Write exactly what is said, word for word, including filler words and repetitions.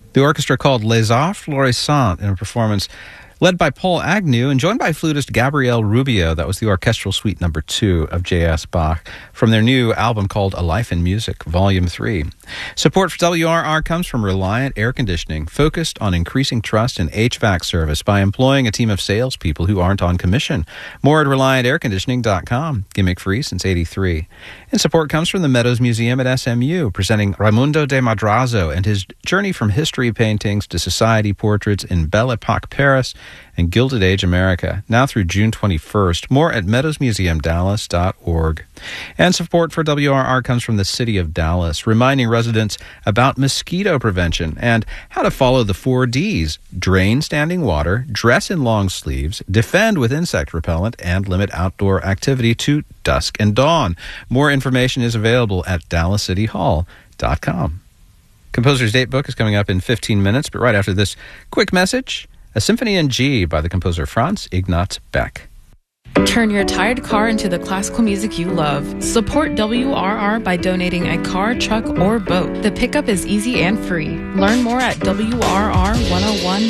The orchestra called Les Arts Florissants in a performance led by Paul Agnew and joined by flutist Gabrielle Rubio. That was the orchestral suite number two of J S. Bach from their new album called A Life in Music, Volume three. Support for W R R comes from Reliant Air Conditioning, focused on increasing trust in H V A C service by employing a team of salespeople who aren't on commission. More at reliant air conditioning dot com, gimmick-free since eighty-three. And support comes from the Meadows Museum at S M U, presenting Raimundo de Madrazo and his journey from history paintings to society portraits in Belle Epoque Paris and Gilded Age America, now through June twenty-first. More at meadows museum dallas dot org. And support for W R R comes from the City of Dallas, reminding residents about mosquito prevention and how to follow the four Ds: drain standing water, dress in long sleeves, defend with insect repellent, and limit outdoor activity to dusk and dawn. More information is available at dallas city hall dot com. Composer's Date Book is coming up in fifteen minutes, but right after this quick message, a Symphony in G by the composer Franz Ignaz Beck. Turn your tired car into the classical music you love. Support W R R by donating a car, truck, or boat. The pickup is easy and free. Learn more at W R R one oh one